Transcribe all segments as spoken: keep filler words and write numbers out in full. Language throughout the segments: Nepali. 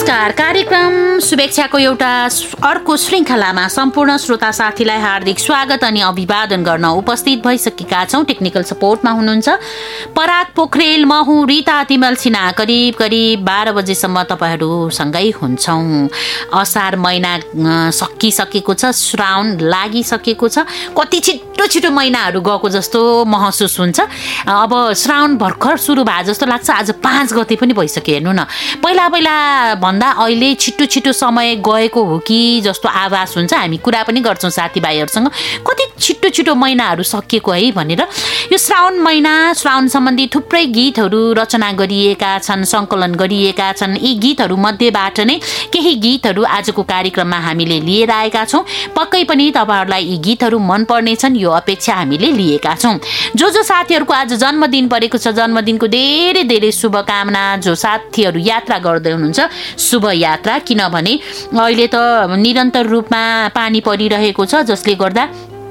नमस्कार। कार्यक्रम शुभेच्छाको एउटा अर्को श्रृङ्खलामा सम्पूर्ण श्रोता साथीलाई हार्दिक स्वागत अनि अभिवादन गर्न उपस्थित भइसकेका छौँ। टेक्निकल सपोर्टमा हुनुहुन्छ पराग पोखरेल, म हुँ रिता तिमल सिन्हा। करिब करिब बाह्र बजेसम्म तपाईँहरूसँगै हुन्छौँ। असार महिना सकिसकेको छ, श्रावण लागिसकेको छ। कति छिटो छिटो महिनाहरू गएको जस्तो महसुस हुन्छ। अब श्रावण भर्खर सुरु भए जस्तो लाग्छ। आज पाँच गते पनि भइसक्यो। हेर्नु न, पहिला पहिला भन्दा अहिले छिटो छिटो समय गएको हो कि जस्तो आभास हुन्छ। हामी कुरा पनि गर्छौँ साथीभाइहरूसँग, कति छिटो छिटो महिनाहरू सकिएको है भनेर। यो श्रावण महिना, श्रावण सम्बन्धी थुप्रै गीतहरू रचना गरिएका छन्, सङ्कलन गरिएका छन्। यी गीतहरू मध्येबाट नै केही गीतहरू आजको कार्यक्रममा हामीले लिएर आएका छौँ। पक्कै पनि तपाईँहरूलाई यी गीतहरू मनपर्ने छन्, यो अपेक्षा हामीले लिएका छौँ। जो जो साथीहरूको आज जन्मदिन परेको छ, जन्मदिनको धेरै धेरै शुभकामना। जो साथीहरू यात्रा गर्दै हुनुहुन्छ, शुभ यात्रा। किनभने अहिले त निरन्तर रूपमा पानी परिरहेको छ, जसले गर्दा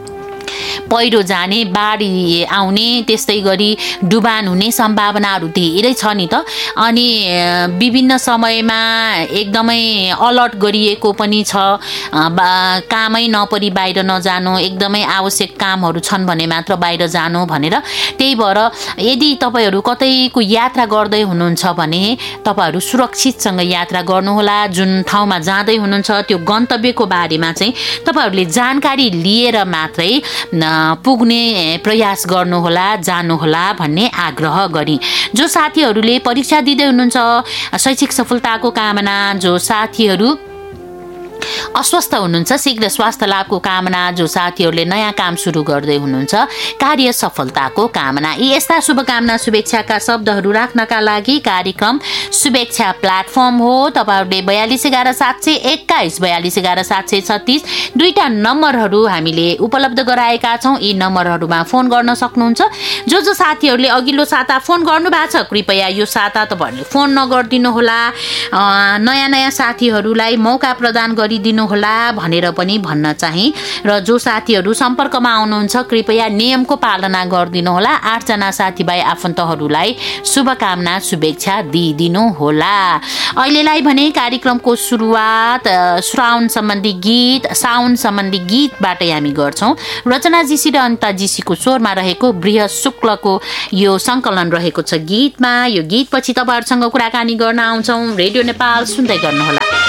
पहिरो जाने, बाढी आउने, त्यस्तै गरी डुबान हुने सम्भावनाहरू धेरै छ नि त। अनि विभिन्न समयमा एकदमै अलर्ट गरिएको पनि छ। कामै नपरी बाहिर नजानु, एकदमै आवश्यक कामहरू छन् भने मात्र बाहिर जानु भनेर। त्यही भएर यदि तपाईँहरू कतैको यात्रा गर्दै हुनुहुन्छ भने तपाईँहरू सुरक्षितसँग यात्रा गर्नुहोला। जुन ठाउँमा जाँदै हुनुहुन्छ त्यो गन्तव्यको बारेमा चाहिँ तपाईँहरूले जानकारी लिएर मात्रै पुग्ने प्रयास गर्नुहोला, जानुहोला भन्ने आग्रह गरी। जो साथीहरूले परीक्षा दिँदै हुनुहुन्छ, शैक्षिक सफलताको कामना। जो साथीहरू अस्वस्थ हुनुहुन्छ, शीघ्र स्वास्थ्य लाभको कामना। जो साथीहरूले नयाँ काम सुरु गर्दै हुनुहुन्छ, कार्य सफलताको कामना। यी यस्ता शुभकामना शुभेच्छाका शब्दहरू राख्नका लागि कार्यक्रम शुभेच्छा प्लेटफर्म हो। तपाईँहरूले बयालिस एघार सात सय एक्काइस बयालिस एघार सात सय छत्तिस दुईटा नम्बरहरू हामीले उपलब्ध गराएका छौँ। यी नम्बरहरूमा फोन गर्न सक्नुहुन्छ। जो जो साथीहरूले अघिल्लो साता फोन गर्नुभएको छ, कृपया यो साता तपाईँहरूले फोन नगरिदिनु होला। नयाँ नयाँ साथीहरूलाई मौका प्रदान गरिदिनु होला भनेर पनि भन्न चाहे। र जो साथीहरू सम्पर्कमा आउनुहुन्छ, कृपया नियमको पालना गरिदिनु होला। आठजना साथीभाइ आफन्तहरूलाई शुभकामना शुभेच्छा दिइदिनु होला। अहिलेलाई भने कार्यक्रमको सुरुवात श्रावण सम्बन्धी गीत, साउन सम्बन्धी गीतबाटै हामी गर्छौँ। रचना जीसी र अनिता जीसीको स्वरमा रहेको बृहत शुक्लको यो सङ्कलन रहेको छ गीतमा। यो गीतपछि तपाईँहरूसँग कुराकानी गर्न आउँछौँ। रेडियो नेपाल सुन्दै गर्नुहोला।